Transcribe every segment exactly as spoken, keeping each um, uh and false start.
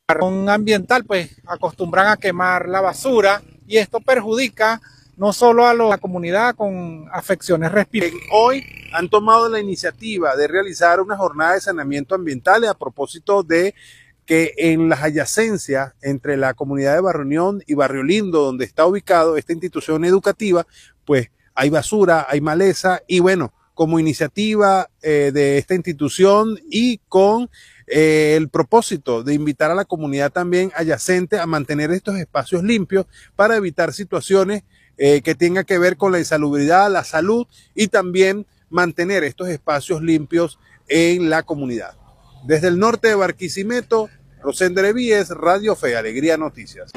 ambiental, pues acostumbran a quemar la basura y esto perjudica no solo a la comunidad con afecciones respiratorias. Hoy han tomado la iniciativa de realizar una jornada de saneamiento ambiental a propósito de que en las adyacencias entre la comunidad de Barrio Unión y Barrio Lindo, donde está ubicado esta institución educativa, pues hay basura, hay maleza y bueno, como iniciativa eh, de esta institución y con eh, el propósito de invitar a la comunidad también adyacente a mantener estos espacios limpios para evitar situaciones eh, que tengan que ver con la insalubridad, la salud y también mantener estos espacios limpios en la comunidad. Desde el norte de Barquisimeto, Rosender Evíes, Radio Fe, Alegría Noticias.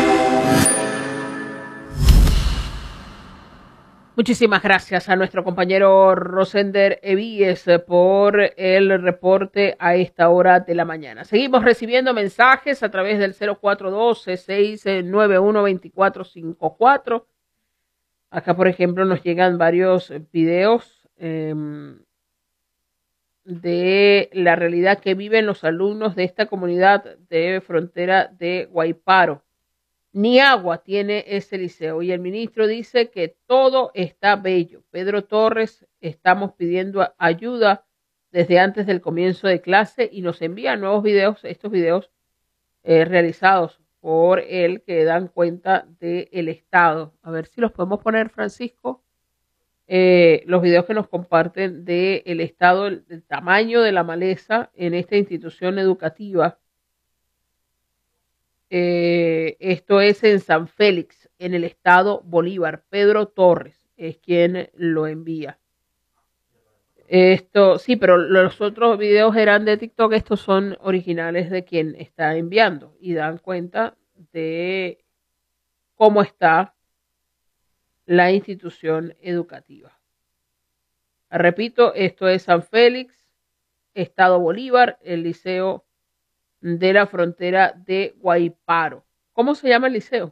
Muchísimas gracias a nuestro compañero Rosender Evíes por el reporte a esta hora de la mañana. Seguimos recibiendo mensajes a través del cero cuatro uno dos, seis nueve uno, dos cuatro cinco cuatro. Acá, por ejemplo, nos llegan varios videos eh, de la realidad que viven los alumnos de esta comunidad de frontera de Guaiparo. Ni agua tiene ese liceo y el ministro dice que todo está bello. Pedro Torres, estamos pidiendo ayuda desde antes del comienzo de clase y nos envía nuevos videos, estos videos eh, realizados por él que dan cuenta del estado. A ver si los podemos poner, Francisco. Eh, los videos que nos comparten del estado, el, el tamaño de la maleza en esta institución educativa. Eh, esto es en San Félix, en el estado Bolívar. Pedro Torres es quien lo envía. Esto, sí, pero los otros videos eran de TikTok, estos son originales de quien está enviando y dan cuenta de cómo está la institución educativa. Repito, esto es San Félix, estado Bolívar, el liceo de la frontera de Guaiparo. ¿Cómo se llama el liceo?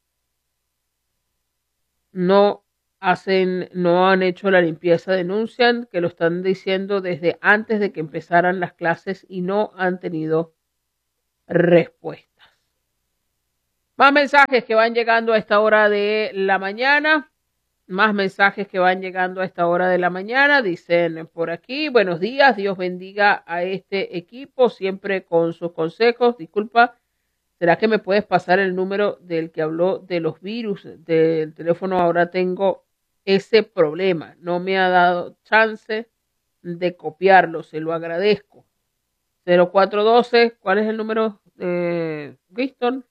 No hacen, no han hecho la limpieza, denuncian que lo están diciendo desde antes de que empezaran las clases y no han tenido respuestas. Más mensajes que van llegando a esta hora de la mañana. Más mensajes que van llegando a esta hora de la mañana. Dicen por aquí, buenos días, Dios bendiga a este equipo, siempre con sus consejos. Disculpa, ¿será que me puedes pasar el número del que habló de los virus del teléfono? Ahora tengo ese problema. No me ha dado chance de copiarlo, se lo agradezco. cero cuatro uno dos, ¿cuál es el número de Winston?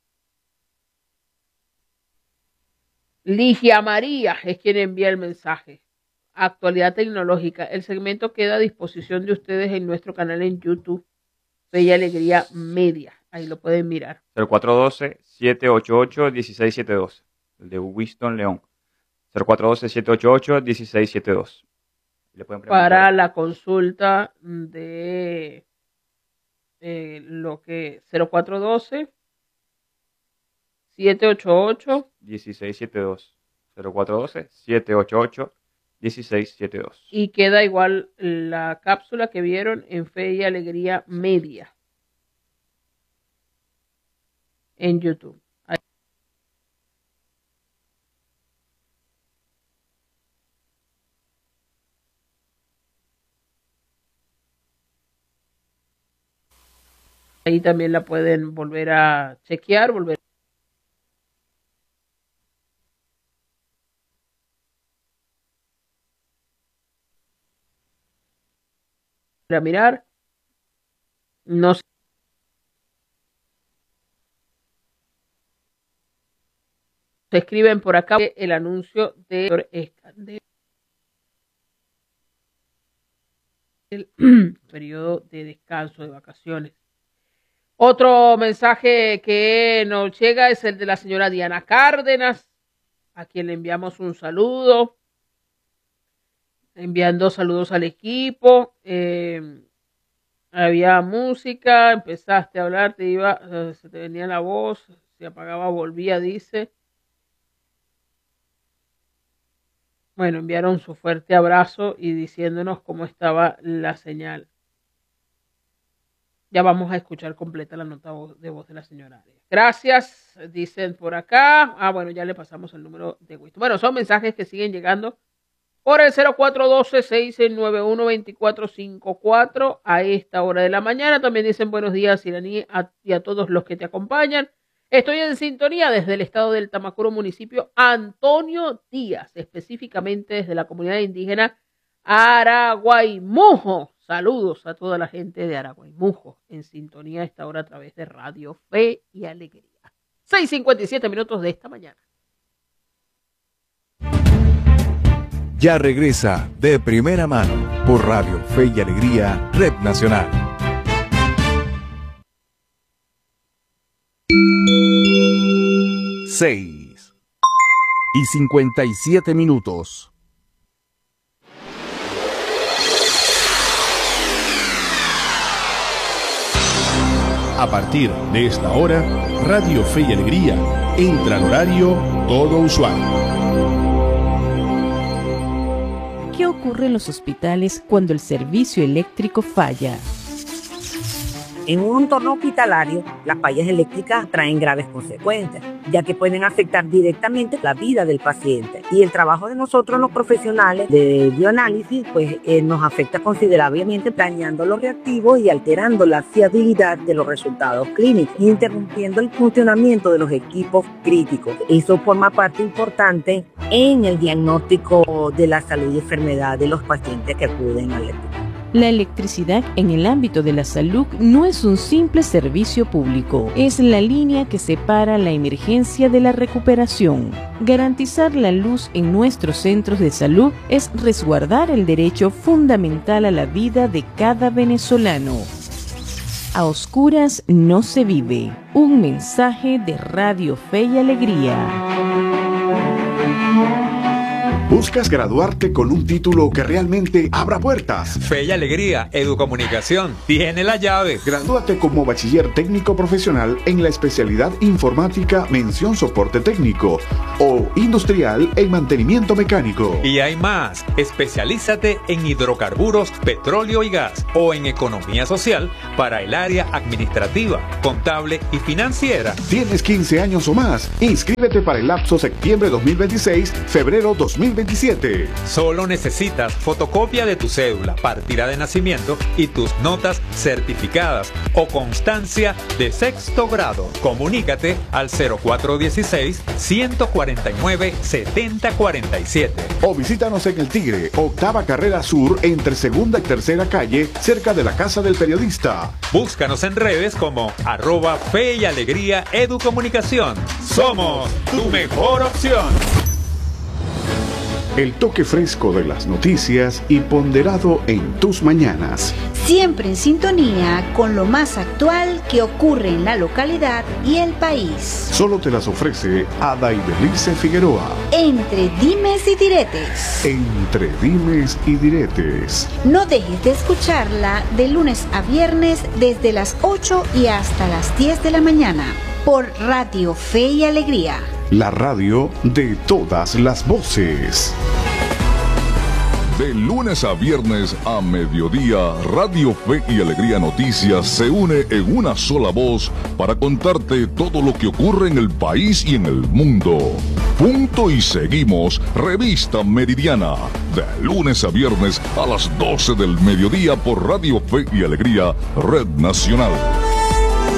Ligia María es quien envía el mensaje. Actualidad tecnológica. El segmento queda a disposición de ustedes en nuestro canal en YouTube, Fe y Alegría Media. Ahí lo pueden mirar. cero cuatro uno dos, siete ocho ocho, uno seis siete dos. El de Winston León. cero cuatro uno dos, siete ocho ocho, uno seis siete dos. Le pueden preguntar. Para la consulta de eh, lo que cero cuatro uno dos, siete ocho ocho, uno seis siete dos. cero cuatro uno dos, siete ocho ocho, uno seis siete dos. Y queda igual la cápsula que vieron en Fe y Alegría Media en YouTube. Ahí. Ahí también la pueden volver a chequear, volver a mirar. No se escriben por acá el anuncio de el periodo de descanso, de vacaciones. Otro mensaje que nos llega es el de la señora Diana Cárdenas, a quien le enviamos un saludo, enviando saludos al equipo. Eh, había música, empezaste a hablar, te iba, se te venía la voz, se apagaba, volvía, dice. Bueno, enviaron su fuerte abrazo y diciéndonos cómo estaba la señal. Ya vamos a escuchar completa la nota de voz de la señora Arias. Gracias, dicen por acá. Ah, bueno, ya le pasamos el número de Winston. Bueno, son mensajes que siguen llegando por el cero cuatro uno dos, seis nueve uno, dos cuatro cinco cuatro a esta hora de la mañana. También dicen buenos días, Iraní, a, y a todos los que te acompañan. Estoy en sintonía desde el estado del Tamacuro, municipio Antonio Díaz, específicamente desde la comunidad indígena Araguaymujo. Saludos a toda la gente de Araguaymujo en sintonía a esta hora a través de Radio Fe y Alegría. seis cincuenta y siete minutos de esta mañana. Ya regresa de primera mano por Radio Fe y Alegría, Red Nacional. Seis y cincuenta y siete minutos. A partir de esta hora, Radio Fe y Alegría entra al horario todo usuario. ¿Qué ocurre en los hospitales cuando el servicio eléctrico falla? En un entorno hospitalario, las fallas eléctricas traen graves consecuencias, ya que pueden afectar directamente la vida del paciente. Y el trabajo de nosotros, los profesionales de bioanálisis, pues eh, nos afecta considerablemente, dañando los reactivos y alterando la fiabilidad de los resultados clínicos, interrumpiendo el funcionamiento de los equipos críticos. Eso forma parte importante en el diagnóstico de la salud y enfermedad de los pacientes que acuden al eléctrico. La electricidad en el ámbito de la salud no es un simple servicio público, es la línea que separa la emergencia de la recuperación. Garantizar la luz en nuestros centros de salud es resguardar el derecho fundamental a la vida de cada venezolano. A oscuras no se vive. Un mensaje de Radio Fe y Alegría. ¿Buscas graduarte con un título que realmente abra puertas? Fe y Alegría, Educomunicación, tiene la llave. Gradúate como bachiller técnico profesional en la especialidad informática mención soporte técnico o industrial en mantenimiento mecánico. Y hay más, especialízate en hidrocarburos, petróleo y gas o en economía social para el área administrativa, contable y financiera. ¿Tienes quince años o más? Inscríbete para el lapso septiembre dos mil veintiséis, febrero dos mil veintisiete. Solo necesitas fotocopia de tu cédula, partida de nacimiento y tus notas certificadas o constancia de sexto grado. Comunícate al cero cuatro uno seis, uno cuatro nueve, siete cero cuatro siete. O visítanos en El Tigre, octava carrera sur, entre segunda y tercera calle, cerca de la Casa del Periodista. Búscanos en redes como arroba Fe y Alegría Educomunicación. Somos tu mejor opción. El toque fresco de las noticias y ponderado en tus mañanas. Siempre en sintonía con lo más actual que ocurre en la localidad y el país. Solo te las ofrece Ada Ibelice Figueroa. Entre dimes y diretes. Entre dimes y diretes. No dejes de escucharla de lunes a viernes desde las ocho y hasta las diez de la mañana por Radio Fe y Alegría. La radio de todas las voces. De lunes a viernes a mediodía, Radio Fe y Alegría Noticias se une en una sola voz para contarte todo lo que ocurre en el país y en el mundo. Punto y seguimos, Revista Meridiana, de lunes a viernes a las doce del mediodía por Radio Fe y Alegría, Red Nacional.